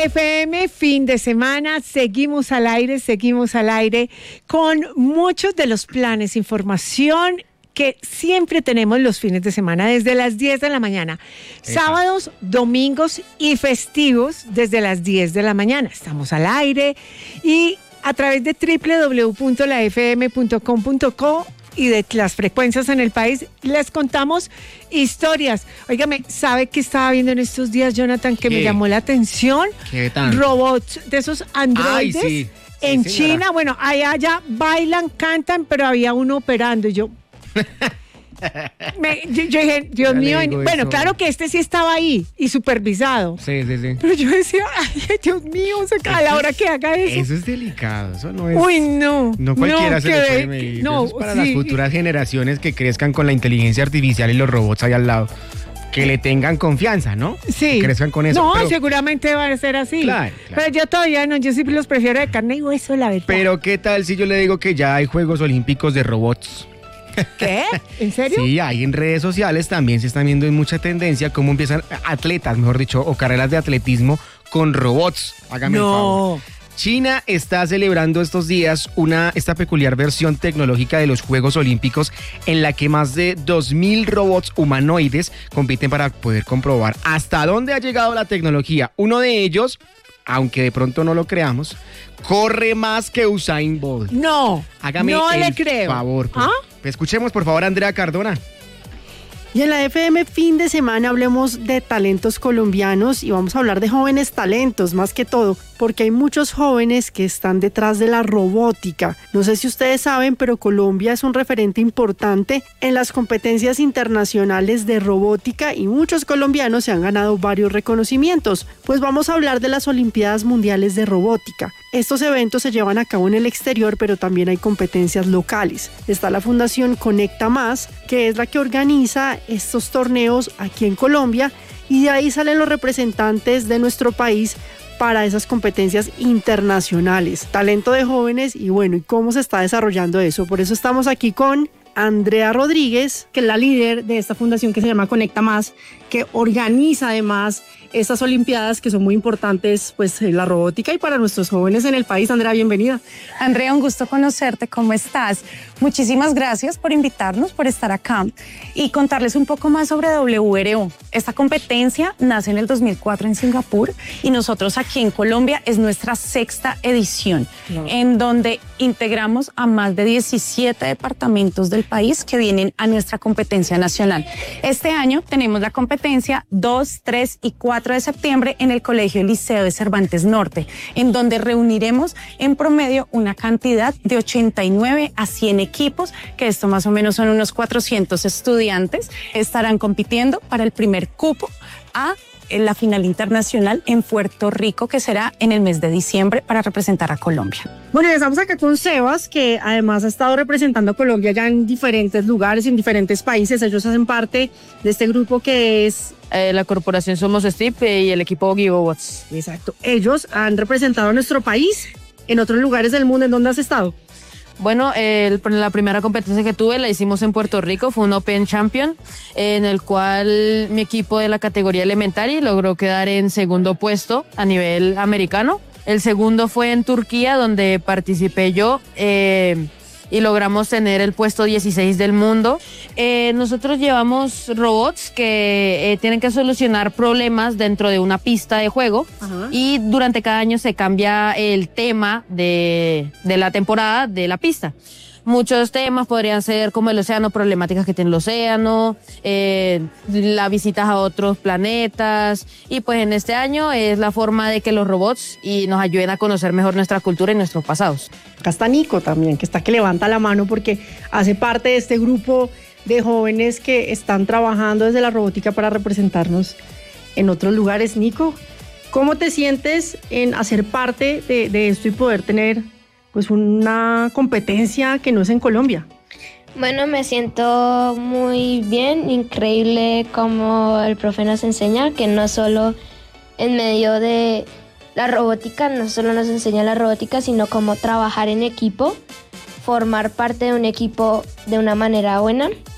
FM, fin de semana, seguimos al aire con muchos de los planes, información que siempre tenemos los fines de semana desde las 10 de la mañana. Sábados, domingos y festivos desde las 10 de la mañana. Estamos al aire y a través de www.lafm.com.co y de las frecuencias en el país, les contamos historias. Óigame, ¿sabe qué estaba viendo en estos días, Jonathan, que me llamó la atención? ¿Qué tal? Robots de esos androides. Ay, sí. En Sí, señora. China, bueno, allá bailan, cantan, pero había uno operando y yo... yo dije, Dios mío, bueno, claro que este sí estaba ahí y supervisado. Sí. Pero yo decía, ay, Dios mío, a la hora que haga eso. Eso es delicado, eso no es... Uy, no. No cualquiera se le puede medir. No, Eso es para las futuras generaciones que crezcan con la inteligencia artificial y los robots ahí al lado. Que le tengan confianza, ¿no? Sí. Que crezcan con eso. No, pero, seguramente va a ser así. Claro. Pero yo todavía no, yo sí los prefiero de carne y hueso, la verdad. pero ¿qué tal si yo le digo que ya hay Juegos Olímpicos de robots? ¿Qué? ¿En serio? Sí, ahí en redes sociales también se están viendo en mucha tendencia cómo empiezan atletas, mejor dicho, o carreras de atletismo con robots. Hágame el favor. China está celebrando estos días esta peculiar versión tecnológica de los Juegos Olímpicos en la que más de 2.000 robots humanoides compiten para poder comprobar hasta dónde ha llegado la tecnología. Uno de ellos, aunque de pronto no lo creamos, corre más que Usain Bolt. No, Hágame no el le creo. favor. Escuchemos por favor a Andrea Cardona. Y en la FM fin de semana hablemos de talentos colombianos y vamos a hablar de jóvenes talentos más que todo, porque hay muchos jóvenes que están detrás de la robótica. No sé si ustedes saben, pero Colombia es un referente importante en las competencias internacionales de robótica y muchos colombianos se han ganado varios reconocimientos. Pues vamos a hablar de las Olimpiadas Mundiales de Robótica. Estos eventos se llevan a cabo en el exterior, pero también hay competencias locales. Está la Fundación Conecta Más, que es la que organiza estos torneos aquí en Colombia, y de ahí salen los representantes de nuestro país para esas competencias internacionales. Talento de jóvenes y bueno, ¿y cómo se está desarrollando eso? Por eso estamos aquí con Andrea Rodríguez, que es la líder de esta fundación que se llama Conecta Más, que organiza además estas olimpiadas que son muy importantes pues en la robótica y para nuestros jóvenes en el país. Andrea, bienvenida. Andrea, un gusto conocerte, ¿cómo estás? Muchísimas gracias por invitarnos, por estar acá y contarles un poco más sobre WRO. Esta competencia nace en el 2004 en Singapur y nosotros aquí en Colombia es nuestra 6ª edición, en donde integramos a más de 17 departamentos del país que vienen a nuestra competencia nacional. Este año tenemos la competencia 2, 3 y 4 de septiembre en el Colegio Liceo de Cervantes Norte, en donde reuniremos en promedio una cantidad de 89 a 100 equipos, que esto más o menos son unos 400 estudiantes, estarán compitiendo para el primer cupo a la final internacional en Puerto Rico, que será en el mes de diciembre para representar a Colombia. Bueno, y estamos acá con Sebas, que además ha estado representando a Colombia ya en diferentes lugares, en diferentes países. Ellos hacen parte de este grupo que es... la corporación Somos Steve y el equipo GigaWatts. Exacto. Ellos han representado a nuestro país en otros lugares del mundo. ¿En dónde has estado? Bueno, la primera competencia que tuve la hicimos en Puerto Rico, fue un Open Champion, en el cual mi equipo de la categoría Elementary logró quedar en segundo puesto a nivel americano. El segundo fue en Turquía, donde participé yo, y logramos tener el puesto 16 del mundo. Nosotros llevamos robots que tienen que solucionar problemas dentro de una pista de juego. Ajá. Y durante cada año se cambia el tema de la temporada de la pista. Muchos temas podrían ser como el océano, problemáticas que tiene el océano, la visita a otros planetas, y pues en este año es la forma de que los robots nos ayuden a conocer mejor nuestra cultura y nuestros pasados. Acá está Nico también, que levanta la mano porque hace parte de este grupo de jóvenes que están trabajando desde la robótica para representarnos en otros lugares. Nico, ¿cómo te sientes en hacer parte de esto y poder tener pues una competencia que no es en Colombia? Bueno, me siento muy bien, increíble como el profe nos enseña, que no solo en medio de la robótica, no solo nos enseña la robótica, sino cómo trabajar en equipo, formar parte de un equipo de una manera buena